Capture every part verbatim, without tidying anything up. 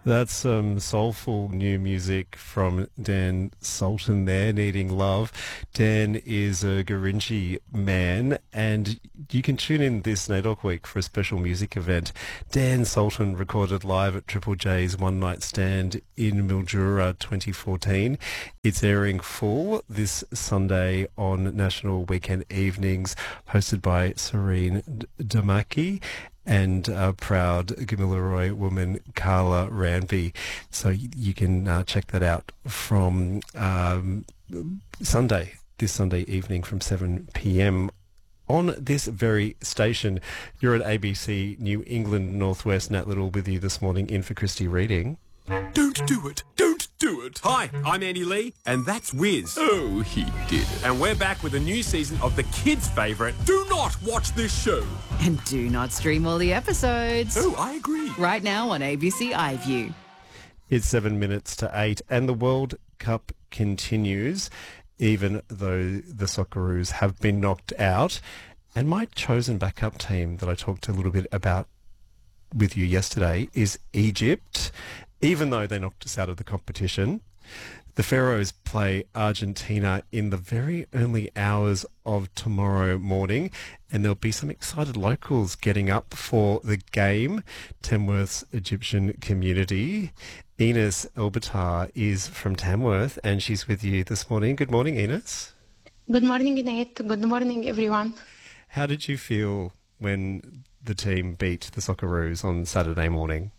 That's some soulful new music from Dan Sultan there, Needing Love. Dan is a Gurindji man, and you can tune in this NAIDOC week for a special music event. Dan Sultan recorded live at Triple J's One Night Stand in Mildura twenty fourteen. It's airing full this Sunday on National Weekend Evenings, hosted by Serene Damaki and uh, proud Gamilaroi woman Carla Ranby. So you, you can uh, check that out from um, Sunday, this Sunday evening from seven p.m. on this very station. You're at A B C New England Northwest. Nat Little with you this morning in for Christy Reading. Don't do it. Don't do it. Hi, I'm Andy Lee, and that's Wiz. Oh, he did it. And we're back with a new season of the kids' favourite, Do Not Watch This Show. And do not stream all the episodes. Oh, I agree. Right now on A B C iView. It's seven minutes to eight, and the World Cup continues, even though the Socceroos have been knocked out. And my chosen backup team that I talked a little bit about with you yesterday is Egypt. Even though they knocked us out of the competition, the Pharaohs play Argentina in the very early hours of tomorrow morning, and there'll be some excited locals getting up for the game. Tamworth's Egyptian community. Enos Elbatar is from Tamworth, and she's with you this morning. Good morning, Enos. Good morning, Nate. Good morning, everyone. How did you feel when the team beat the Socceroos on Saturday morning?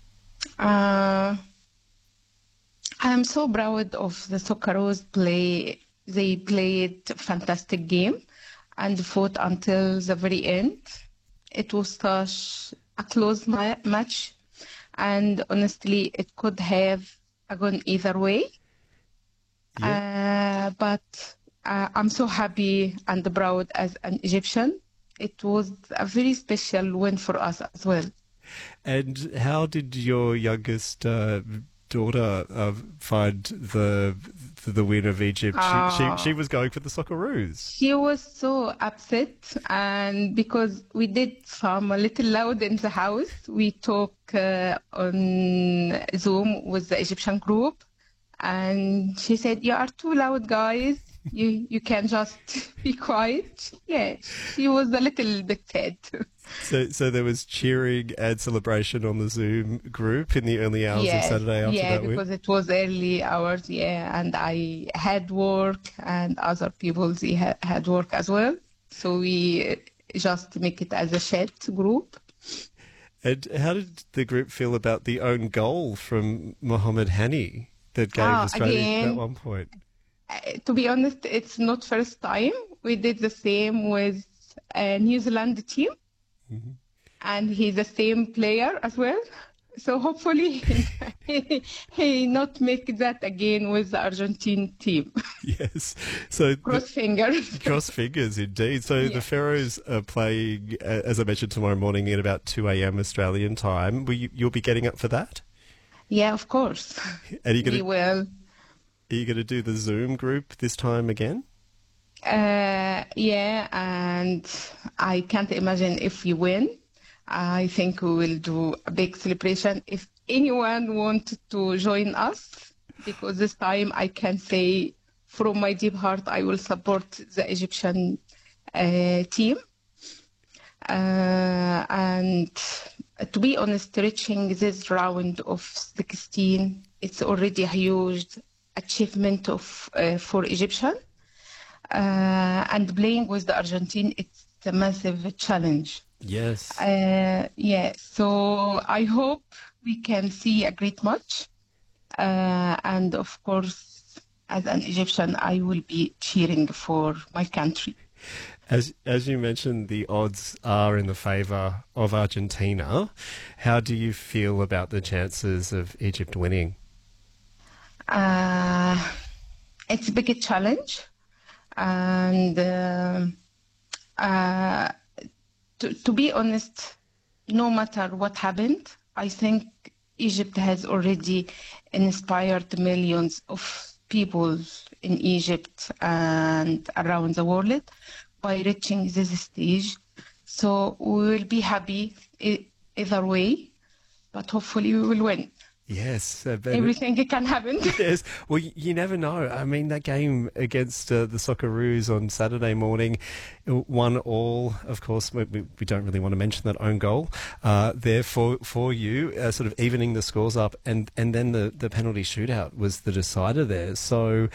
Uh, I'm so proud of the Socceroos play. They played a fantastic game and fought until the very end. It was such a close ma- match, and honestly, it could have gone either way. Yeah. Uh, but uh, I'm so happy and proud as an Egyptian. It was a very special win for us as well. And how did your youngest uh, daughter uh, find the the win of Egypt? Uh, she, she she was going for the Socceroos. She was so upset, and because we did some a little loud in the house, we talk uh, on Zoom with the Egyptian group, and she said, "You are too loud, guys. You you can just be quiet." Yeah, she was a little bit sad. So, so there was cheering and celebration on the Zoom group in the early hours yeah, of Saturday after yeah, that win? because it was early hours, yeah, and I had work and other people, they ha- had work as well. So we just make it as a chat group. And how did the group feel about the own goal from Mohamed Hani that gave Ah, Australia again, at one point? Uh, to be honest, it's not first time. We did the same with a New Zealand team. Mm-hmm. And he's the same player as well. So hopefully he, he not make that again with the Argentine team. Yes. So cross the, fingers. Cross fingers, indeed. So yeah. The Pharaohs are playing, uh, as I mentioned, tomorrow morning at about two a.m. Australian time. Will you, you'll be getting up for that? Yeah, of course. Are you gonna, we will. Are you going to do the Zoom group this time again? Uh, yeah, and I can't imagine if we win. I think we will do a big celebration. If anyone wants to join us, because this time I can say from my deep heart I will support the Egyptian uh, team. Uh, and to be honest, reaching this round of sixteen, it's already a huge achievement of uh, for Egyptian. Uh, and playing with the Argentine, it's a massive challenge. Yes. Uh, yeah, so I hope we can see a great match. Uh, and of course, as an Egyptian, I will be cheering for my country. As as you mentioned, the odds are in the favour of Argentina. How do you feel about the chances of Egypt winning? Uh, it's a big challenge. And uh, uh, to, to be honest, no matter what happened, I think Egypt has already inspired millions of people in Egypt and around the world by reaching this stage. So we will be happy either way, but hopefully we will win. Yes, uh, but Everything can happen. yes. Well, you, you never know. I mean, that game against uh, the Socceroos on Saturday morning, one all. Of course, we, we we don't really want to mention that own goal uh, there for for you, uh, sort of evening the scores up, and and then the the penalty shootout was the decider there. So